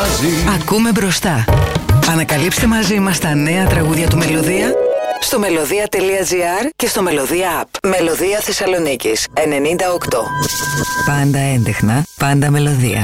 μαζί. Ακούμε μπροστά. Ανακαλύψτε μαζί μας τα νέα τραγούδια του Μελωδία στο melodia.gr και στο Melodia App. Μελωδία Θεσσαλονίκης 98. Πάντα έντεχνα, πάντα Μελωδία.